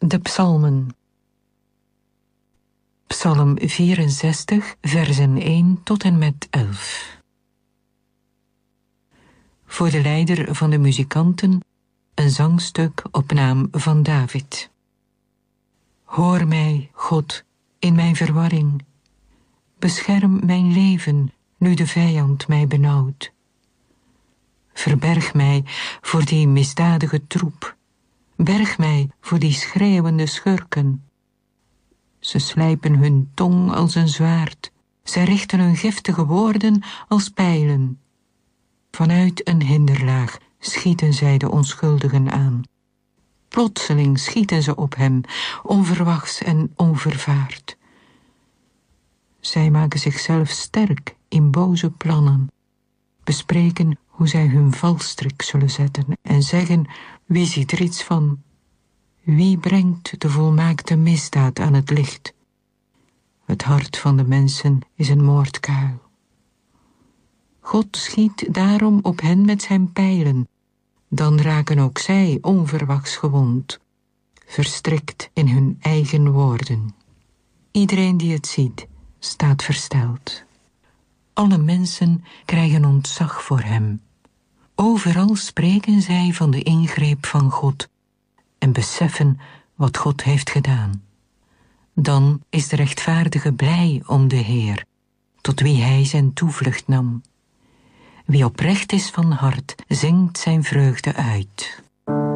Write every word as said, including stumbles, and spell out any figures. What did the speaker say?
De psalmen. Psalm vierenzestig, versen één tot en met elf. Voor de leider van de muzikanten, een zangstuk op naam van David. Hoor mij, God, in mijn verwarring. Bescherm mijn leven, nu de vijand mij benauwt. Verberg mij voor die misdadige troep. Berg mij voor die schreeuwende schurken. Ze slijpen hun tong als een zwaard. Zij richten hun giftige woorden als pijlen. Vanuit een hinderlaag schieten zij de onschuldigen aan. Plotseling schieten ze op hem, onverwachts en onvervaard. Zij maken zichzelf sterk in boze plannen, bespreken hoe zij hun valstrik zullen zetten en zeggen, wie ziet er iets van? Wie brengt de volmaakte misdaad aan het licht? Het hart van de mensen is een moordkuil. God schiet daarom op hen met zijn pijlen. Dan raken ook zij onverwachts gewond, verstrikt in hun eigen woorden. Iedereen die het ziet, staat versteld. Alle mensen krijgen ontzag voor hem. Overal spreken zij van de ingreep van God en beseffen wat God heeft gedaan. Dan is de rechtvaardige blij om de Heer, tot wie hij zijn toevlucht nam. Wie oprecht is van hart, zingt zijn vreugde uit.